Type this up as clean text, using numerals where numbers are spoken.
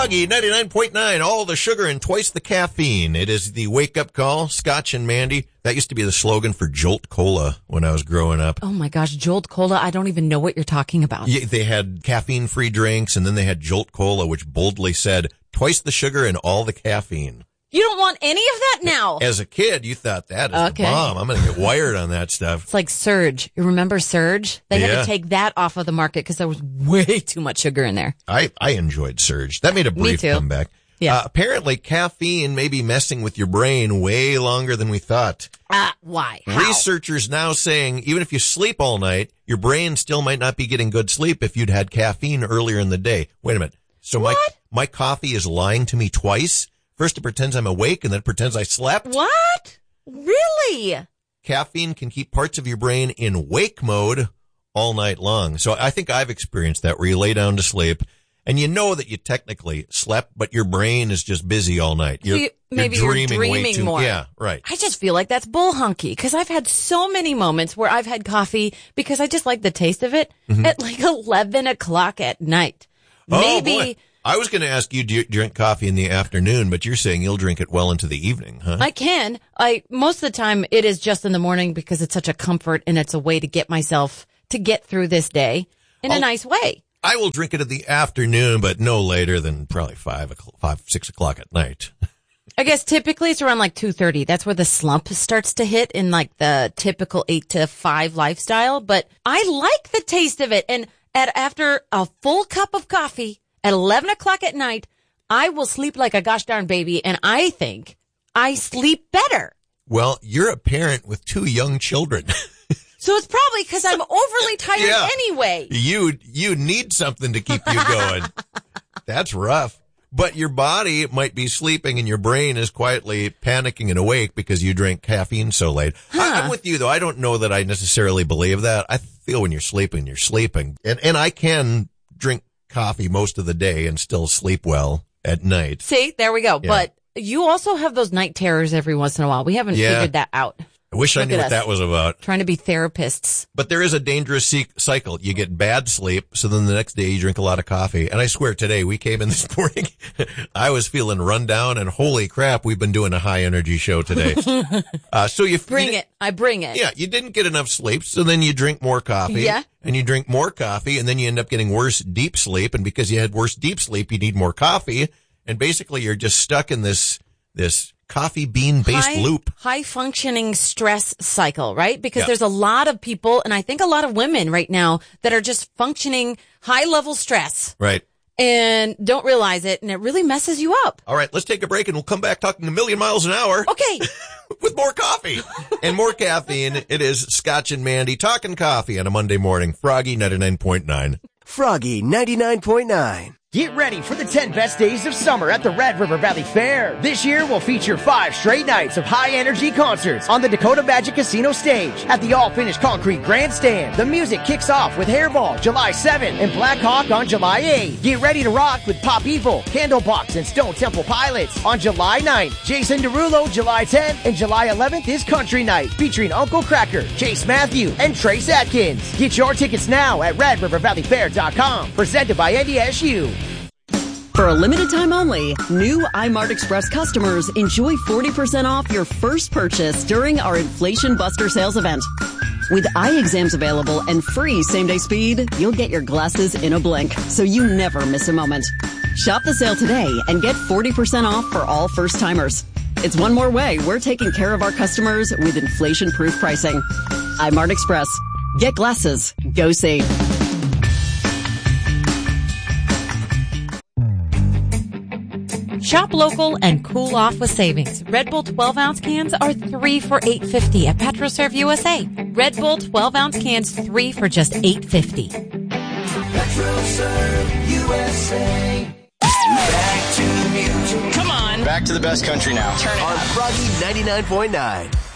Froggy 99.9, all the sugar and twice the caffeine. It is the wake-up call, Scotch and Mandy. That used to be the slogan for Jolt Cola when I was growing up. Oh my gosh, Jolt Cola, I don't even know what you're talking about. Yeah, they had caffeine-free drinks, and then they had Jolt Cola, which boldly said, twice the sugar and all the caffeine. You don't want any of that now? As a kid, you thought that is the bomb. I'm going to get wired on that stuff. It's like Surge. You remember Surge? They had to take that off of the market because there was way too much sugar in there. I enjoyed Surge. That made a brief comeback. Yeah. Apparently, caffeine may be messing with your brain way longer than we thought. Why? How? Researchers now saying even if you sleep all night, your brain still might not be getting good sleep if you'd had caffeine earlier in the day. Wait a minute. So my coffee is lying to me twice? First, it pretends I'm awake, and then it pretends I slept. What? Really? Caffeine can keep parts of your brain in wake mode all night long. So I think I've experienced that, where you lay down to sleep, and you know that you technically slept, but your brain is just busy all night. You're dreaming way too more. Yeah, right. I just feel like that's bull hunky, because I've had so many moments where I've had coffee because I just like the taste of it at like 11 o'clock at night. Boy. I was going to ask you, do you drink coffee in the afternoon, but you're saying you'll drink it well into the evening, huh? I can. Most of the time it is just in the morning because it's such a comfort and it's a way to get myself to get through this day in a nice way. I will drink it in the afternoon, but no later than probably 6 o'clock at night. I guess typically it's around like 2:30. That's where the slump starts to hit in like the typical 8 to 5 lifestyle. But I like the taste of it. And after a full cup of coffee, at 11 o'clock at night, I will sleep like a gosh darn baby, and I think I sleep better. Well, you're a parent with 2 young children. So it's probably because I'm overly tired anyway. You need something to keep you going. That's rough. But your body might be sleeping and your brain is quietly panicking and awake because you drank caffeine so late. I'm with you, though. I don't know that I necessarily believe that. I feel when you're sleeping, you're sleeping. And I can drink coffee most of the day and still sleep well at night. See, there we go. Yeah. But you also have those night terrors every once in a while. We haven't figured that out. I wish I knew what that was about. Trying to be therapists. But there is a dangerous cycle. You get bad sleep, so then the next day you drink a lot of coffee. And I swear today, we came in this morning, I was feeling run down, and holy crap, we've been doing a high-energy show today. So you bring it. I bring it. Yeah, you didn't get enough sleep, so then you drink more coffee. Yeah. And you drink more coffee, and then you end up getting worse deep sleep. And because you had worse deep sleep, you need more coffee. And basically, you're just stuck in this coffee bean-based loop. High-functioning stress cycle, right? Because there's a lot of people, and I think a lot of women right now, that are just functioning high-level stress. Right. And don't realize it, and it really messes you up. All right, let's take a break, and we'll come back talking a million miles an hour. Okay. With more coffee and more caffeine. It is Scotch and Mandy talking coffee on a Monday morning. Froggy 99.9. Froggy 99.9. Get ready for the 10 best days of summer at the Red River Valley Fair. This year will feature 5 straight nights of high-energy concerts on the Dakota Magic Casino stage at the all-finished concrete grandstand. The music kicks off with Hairball July 7 and Black Hawk on July 8. Get ready to rock with Pop Evil, Candlebox, and Stone Temple Pilots on July 9th. Jason Derulo July 10th, and July 11th is Country Night featuring Uncle Cracker, Chase Matthew, and Trace Atkins. Get your tickets now at RedRiverValleyFair.com. Presented by NDSU. For a limited time only, new iMart Express customers enjoy 40% off your first purchase during our Inflation Buster sales event. With eye exams available and free same-day speed, you'll get your glasses in a blink, so you never miss a moment. Shop the sale today and get 40% off for all first-timers. It's one more way we're taking care of our customers with inflation-proof pricing. iMart Express. Get glasses. Go see. Shop local and cool off with savings. Red Bull 12-ounce cans are 3 for $8.50 at PetroServe USA. Red Bull 12-ounce cans, 3 for just $8.50. PetroServe USA. Back to the music. Come on. Back to the best country now. Turn it on up. Froggy 99.9.